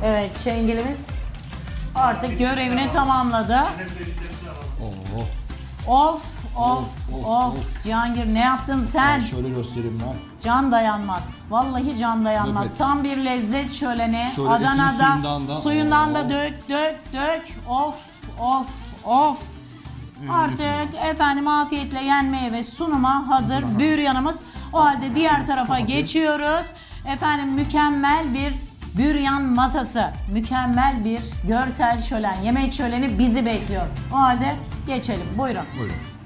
Evet, çengelimiz artık görevini tamamladı. Oo. Of of of. Cihangir ne yaptın sen? Şöyle göstereyim ben. Can dayanmaz. Vallahi can dayanmaz. Evet. Tam bir lezzet şöleni. Şöyle Adana'da suyundan da Oo. dök. Of. Artık efendim afiyetle yenmeye ve sunuma hazır büryanımız. O halde diğer tarafa geçiyoruz. Efendim mükemmel bir büryan masası. Mükemmel bir görsel şölen, yemek şöleni bizi bekliyor. O halde geçelim. Buyurun. Buyurun.